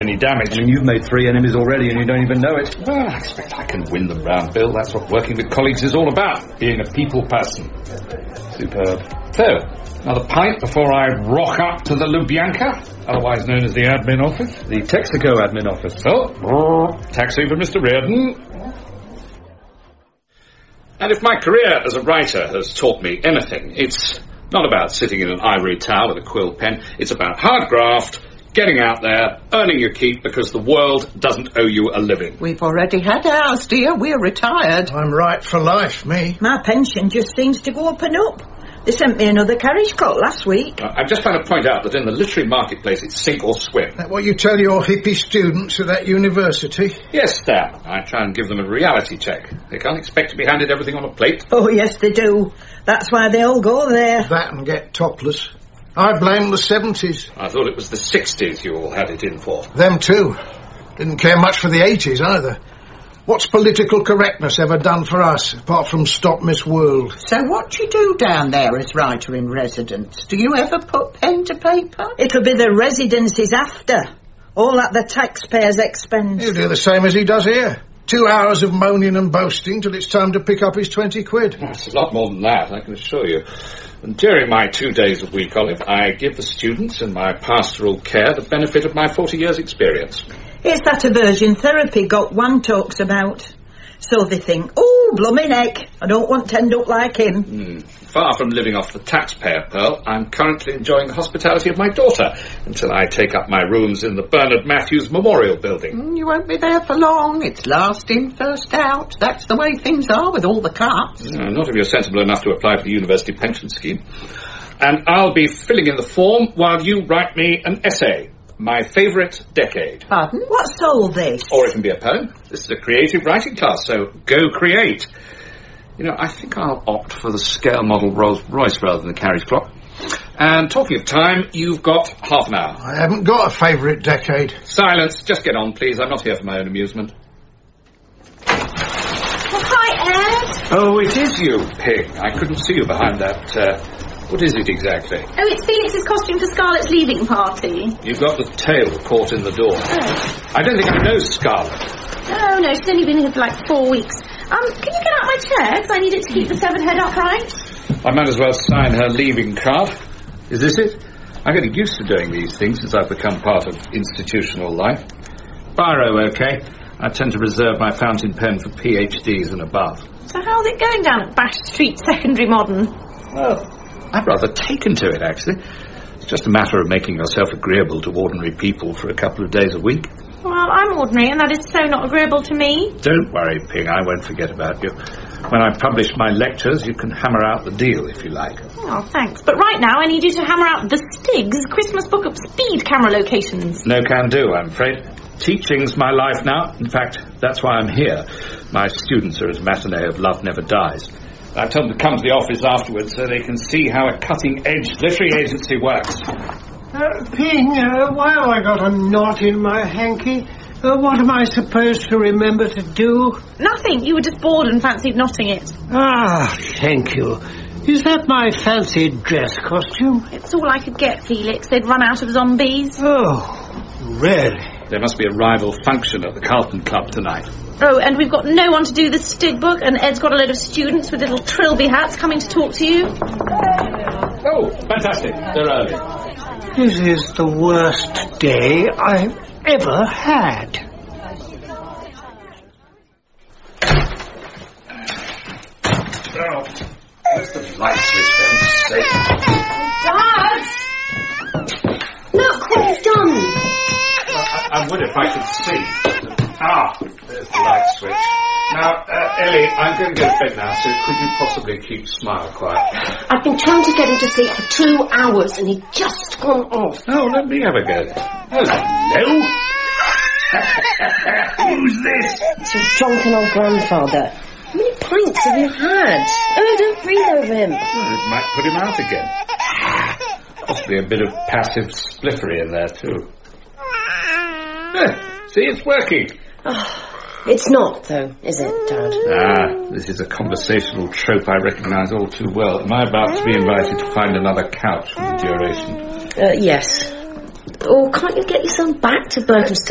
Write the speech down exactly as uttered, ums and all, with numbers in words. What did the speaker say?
any damage. I mean, you've made three enemies already and you don't even know it. Well, I expect I can win them round, Bill. That's what working with colleagues is all about, being a people person. Superb. So, another pint before I rock up to the Lubyanka, otherwise known as the admin office. The Texaco admin office. Oh, taxi for Mister Reardon. And if my career as a writer has taught me anything, it's not about sitting in an ivory tower with a quill pen. It's about hard graft, getting out there, earning your keep because the world doesn't owe you a living. We've already had ours, dear. We're retired. I'm right for life, me. My pension just seems to go up and up. They sent me another carriage clock last week. Uh, I'm just trying to point out that in the literary marketplace it's sink or swim. That what you tell your hippie students at that university? Yes, Stan. I try and give them a reality check. They can't expect to be handed everything on a plate. Oh, yes, they do. That's why they all go there. That and get topless. I blame the seventies. I thought it was the sixties you all had it in for. Them too. Didn't care much for the eighties either. What's political correctness ever done for us, apart from stop Miss World? So what do you do down there as writer-in-residence? Do you ever put pen to paper? It'll be the residencies after. All at the taxpayer's expense. He'll do the same as he does here. Two hours of moaning and boasting till it's time to pick up his twenty quid. It's a lot more than that, I can assure you. And during my two days a week, Olive, I give the students in my pastoral care the benefit of my forty years' experience. It's that aversion therapy Got One talks about. So they think, oh, blooming heck, I don't want to end up like him. Mm. Far from living off the taxpayer, Pearl, I'm currently enjoying the hospitality of my daughter until I take up my rooms in the Bernard Matthews Memorial Building. Mm, you won't be there for long. It's last in, first out. That's the way things are with all the cuts. Uh, not if you're sensible enough to apply for the university pension scheme. And I'll be filling in the form while you write me an essay. My favourite decade. Pardon? What's all this? Or it can be a poem. This is a creative writing class, so go create. You know, I think I'll opt for the scale model Rolls-Royce rather than the carriage clock. And talking of time, you've got half an hour. I haven't got a favourite decade. Silence. Just get on, please. I'm not here for my own amusement. Oh, hi, Ed. Oh, it is you, Pig. I couldn't see you behind that... Uh, What is it exactly? Oh, it's Felix's costume for Scarlett's leaving party. You've got the tail caught in the door. Oh. I don't think I know Scarlett. Oh, no, she's only been here for like four weeks. Um, can you get out my chair? Because I need it to keep the severed head upright. I might as well sign her leaving card. Is this it? I'm getting used to doing these things since I've become part of institutional life. Biro, OK. I tend to reserve my fountain pen for PhDs and above. So how's it going down at Bash Street Secondary Modern? Well, I'm rather taken to it, actually. It's just a matter of making yourself agreeable to ordinary people for a couple of days a week. Well, I'm ordinary, and that is so not agreeable to me. Don't worry, Ping, I won't forget about you. When I publish my lectures, you can hammer out the deal, if you like. Oh, thanks. But right now, I need you to hammer out the Stig's Christmas book of speed camera locations. No can do, I'm afraid. Teaching's my life now. In fact, that's why I'm here. My students are as matinee of Love Never Dies. I told them to come to the office afterwards so they can see how a cutting-edge literary agency works. Uh, Ping, uh, why have I got a knot in my hanky? Uh, what am I supposed to remember to do? Nothing. You were just bored and fancied knotting it. Ah, thank you. Is that my fancy dress costume? It's all I could get, Felix. They'd run out of zombies. Oh, really? There must be a rival function at the Carlton Club tonight. Oh, and we've got no one to do the Stig book, and Ed's got a load of students with little trilby hats coming to talk to you. Oh, fantastic. They're early. This is the worst day I've ever had. Oh, where's the light switch, for heaven's sake? Dad! Look what you've done! I, I would if I could see. Ah, there's the light switch. Now, uh, Ellie, I'm going to go to bed now, so could you possibly keep Smile quiet? I've been trying to get him to sleep for two hours and he's just gone off. Oh, let me have a go. Hello? Who's this? It's your drunken old grandfather. How many pints have you had? Oh, don't breathe over him. Well, it might put him out again. Possibly a bit of passive spliffery in there, too. Eh, see, it's working. Oh. It's not, though, is it, Dad? Ah, this is a conversational trope I recognise all too well. Am I about to be invited to find another couch for the duration? Uh, yes. Or can't you get yourself back to Berkhamsted